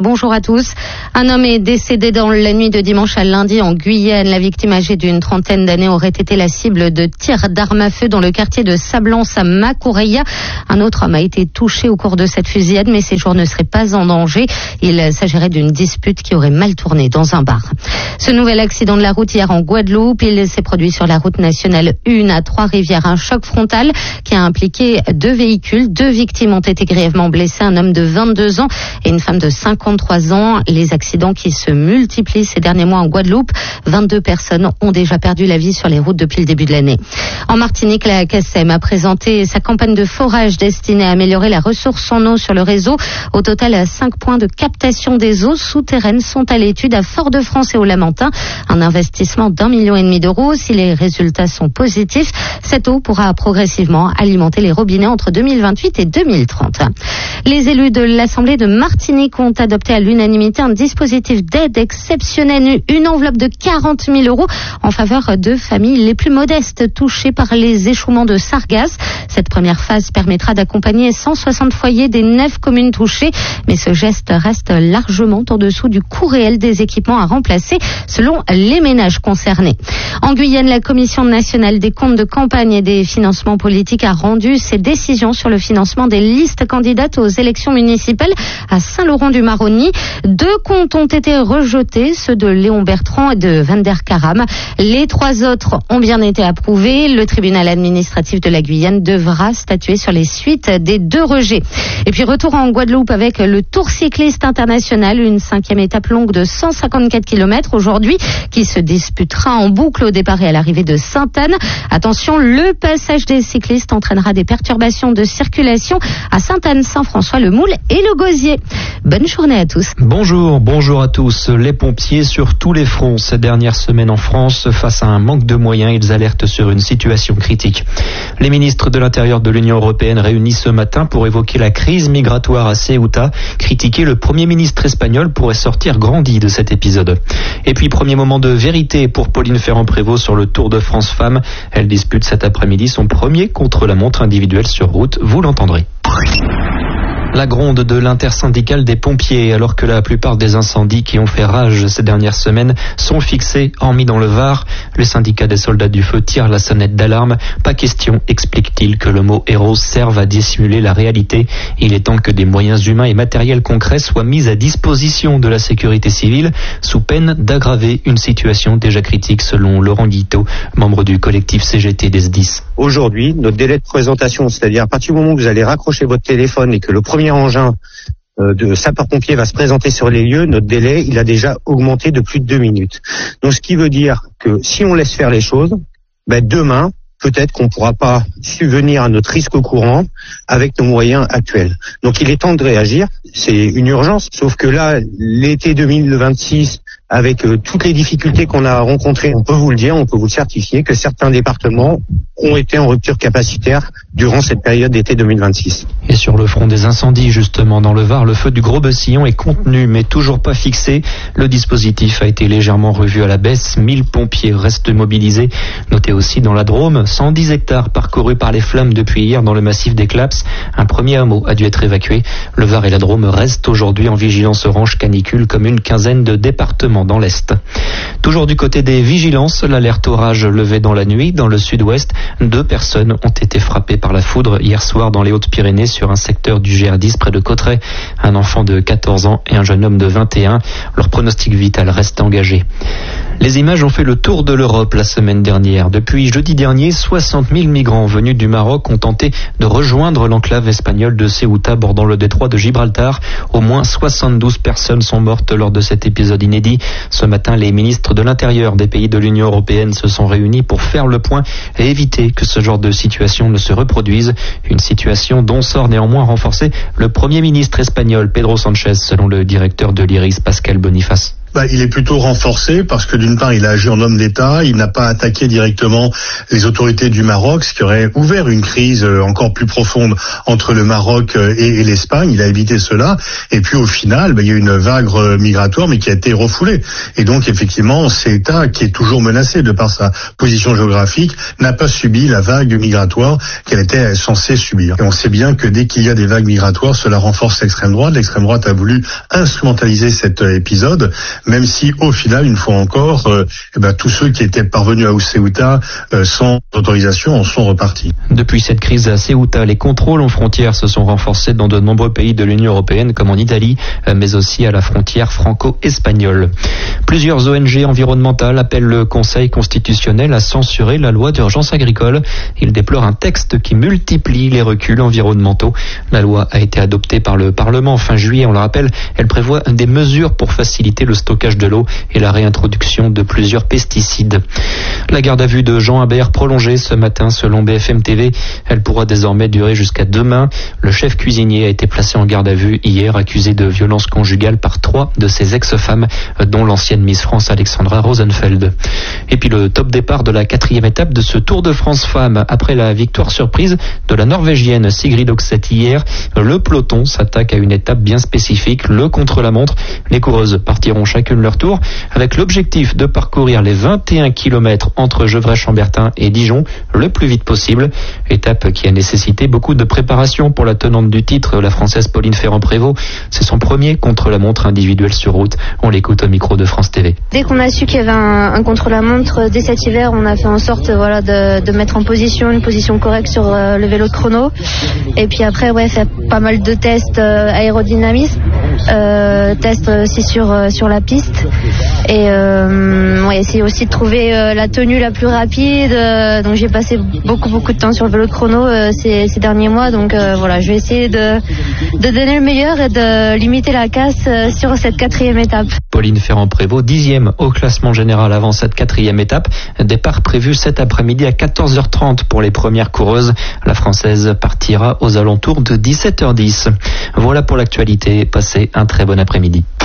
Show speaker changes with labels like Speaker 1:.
Speaker 1: bonjour à tous. Un homme est décédé dans la nuit de dimanche à lundi en Guyane. La victime âgée d'une trentaine d'années aurait été la cible de tirs d'armes à feu dans le quartier de Sablance à Makureya. Un autre homme a été touché au cours de cette fusillade, mais ses jours ne seraient pas en danger. Il s'agirait d'une dispute qui aurait mal tourné dans un bar. Ce nouvel accident de la route hier en Guadeloupe, il s'est produit sur la route nationale 1 à Trois-Rivières. Un choc frontal qui a impliqué 2 véhicules. 2 victimes ont été grièvement blessées, un homme de 22 ans et une femme de 53 ans. Les accidents qui se multiplient ces derniers mois en Guadeloupe. 22 personnes ont déjà perdu la vie sur les routes depuis le début de l'année. En Martinique, la CACEM a présenté sa campagne de forage destinée à améliorer la ressource en eau sur le réseau. Au total, 5 points de captation des eaux souterraines sont à l'étude à Fort-de-France et au Lamentin. Un investissement d'1,5 million d'euros. Si les résultats sont positifs, cette eau pourra progressivement alimenter les robinets entre 2028 et 2030. Les élus de l'Assemblée de Martinique ont adopté à l'unanimité un dispositif d'aide exceptionnelle, une enveloppe de 40 000 euros en faveur de familles les plus modestes touchées par les échouements de sargasses. Cette première phase permettra d'accompagner 160 foyers des 9 communes touchées, mais ce geste reste largement en dessous du coût réel des équipements à remplacer selon les ménages concernés. En Guyane, la Commission nationale des comptes de campagne et des financements politiques a rendu ses décisions sur le financement des listes candidates aux élections municipales à Saint-Laurent-du-Maroni. 2 comptes ont été rejetés, ceux de Léon Bertrand et de Van der Karam. Les 3 autres ont bien été approuvés. Le tribunal administratif de la Guyane devra statuer sur les suites des 2 rejets. Et puis retour en Guadeloupe avec le Tour cycliste international, une 5e étape longue de 154 km aujourd'hui qui se disputera en boucle au départ et à l'arrivée de Sainte-Anne. Attention, le passage des cyclistes entraînera des perturbations de circulation à Sainte-Anne, Saint-François-le-Moule et le Gosier. Bonne journée à tous.
Speaker 2: Bonjour à tous. Les pompiers sur tous les fronts ces dernières semaines en France. Face à un manque de moyens, ils alertent sur une situation critique. Les ministres de l'Intérieur de l'Union européenne réunis ce matin pour évoquer la crise migratoire à Ceuta. Critiquer le Premier ministre espagnol pourrait sortir grandi de cet épisode. Et puis, premier moment de vérité pour Pauline Ferrand-Prévot sur le Tour de France Femmes. Elle dispute cet après-midi son premier contre-la-montre individuel sur route. Vous l'entendrez. La gronde de l'intersyndicale des pompiers, alors que la plupart des incendies qui ont fait rage ces dernières semaines sont fixés, hormis dans le Var. Le syndicat des soldats du feu tire la sonnette d'alarme. Pas question, explique-t-il, que le mot héros serve à dissimuler la réalité. Il est temps que des moyens humains et matériels concrets soient mis à disposition de la sécurité civile, sous peine d'aggraver une situation déjà critique, selon Laurent Guiteau, membre du collectif CGT des SDIS.
Speaker 3: Aujourd'hui, notre délai de présentation, c'est-à-dire à partir du moment où vous allez raccrocher votre téléphone et que le premier engin de sapeurs-pompiers va se présenter sur les lieux, notre délai, il a déjà augmenté de plus de 2 minutes. Donc ce qui veut dire que si on laisse faire les choses, demain, peut-être qu'on ne pourra pas subvenir à notre risque courant avec nos moyens actuels. Donc il est temps de réagir, c'est une urgence, sauf que là, l'été 2026, avec toutes les difficultés qu'on a rencontrées, on peut vous le dire, on peut vous le certifier, que certains départements ont été en rupture capacitaire durant cette période d'été 2026.
Speaker 2: Et sur le front des incendies, justement, dans le Var, le feu du Gros-Bessillon est contenu, mais toujours pas fixé. Le dispositif a été légèrement revu à la baisse. 1000 pompiers restent mobilisés. Notez aussi dans la Drôme, 110 hectares parcourus par les flammes depuis hier dans le massif des Claps. Un premier hameau a dû être évacué. Le Var et la Drôme restent aujourd'hui en vigilance orange canicule, comme une quinzaine de départements dans l'Est. Toujours du côté des vigilances, l'alerte orage levée dans la nuit dans le sud-ouest. 2 personnes ont été frappées par la foudre hier soir dans les Hautes-Pyrénées sur un secteur du GR10 près de Cauterets. Un enfant de 14 ans et un jeune homme de 21. Leur pronostic vital reste engagé. Les images ont fait le tour de l'Europe la semaine dernière. Depuis jeudi dernier, 60 000 migrants venus du Maroc ont tenté de rejoindre l'enclave espagnole de Ceuta bordant le détroit de Gibraltar. Au moins 72 personnes sont mortes lors de cet épisode inédit. Ce matin, les ministres de l'Intérieur des pays de l'Union européenne se sont réunis pour faire le point et éviter que ce genre de situation ne se reproduise. Une situation dont sort néanmoins renforcé le Premier ministre espagnol Pedro Sánchez, selon le directeur de l'IRIS, Pascal Boniface.
Speaker 4: Il est plutôt renforcé parce que d'une part, il a agi en homme d'État, il n'a pas attaqué directement les autorités du Maroc, ce qui aurait ouvert une crise encore plus profonde entre le Maroc et l'Espagne. Il a évité cela. Et puis au final, il y a eu une vague migratoire, mais qui a été refoulée. Et donc effectivement, cet État qui est toujours menacé de par sa position géographique n'a pas subi la vague migratoire qu'elle était censée subir. Et on sait bien que dès qu'il y a des vagues migratoires, cela renforce l'extrême droite. L'extrême droite a voulu instrumentaliser cet épisode, même si au final, une fois encore, tous ceux qui étaient parvenus à Ceuta sans autorisation en sont repartis.
Speaker 2: Depuis cette crise à Ceuta, les contrôles aux frontières se sont renforcés dans de nombreux pays de l'Union européenne, comme en Italie, mais aussi à la frontière franco-espagnole. Plusieurs ONG environnementales appellent le Conseil constitutionnel à censurer la loi d'urgence agricole. Ils déplorent un texte qui multiplie les reculs environnementaux. La loi a été adoptée par le Parlement fin juillet, on le rappelle. Elle prévoit des mesures pour faciliter le stockage de l'eau et la réintroduction de plusieurs pesticides. La garde à vue de Jean Habert prolongée ce matin selon BFM TV. Elle pourra désormais durer jusqu'à demain. Le chef cuisinier a été placé en garde à vue hier, accusé de violence conjugale par 3 de ses ex-femmes, dont l'ancienne Miss France Alexandra Rosenfeld. Et puis le top départ de la 4e étape de ce Tour de France Femmes. Après la victoire surprise de la Norvégienne Sigrid Oxet hier, le peloton s'attaque à une étape bien spécifique, le contre-la-montre. Les coureuses partiront chacune leur tour avec l'objectif de parcourir les 21 km entre Gevrey-Chambertin et Dijon le plus vite possible. Étape qui a nécessité beaucoup de préparation pour la tenante du titre, la Française Pauline Ferrand-Prévot. C'est son premier contre-la-montre individuel sur route. On l'écoute au micro de France TV.
Speaker 5: Dès qu'on a su qu'il y avait un contre-la-montre dès cet hiver, on a fait en sorte de mettre en position une position correcte sur le vélo de chrono. Et puis après, faire pas mal de tests aérodynamisme, tests aussi sur la piste. Et essayer aussi de trouver la tenue la plus rapide. Donc j'ai passé beaucoup de temps sur le vélo de chrono ces derniers mois. Donc je vais essayer de donner le meilleur et de limiter la casse sur cette 4e étape.
Speaker 2: Pauline Ferrand-Prévot, 10e au classement général avant cette 4e étape. Départ prévu cet après-midi à 14h30 pour les premières coureuses. La Française partira aux alentours de 17h10. Voilà pour l'actualité. Passez un très bon après-midi.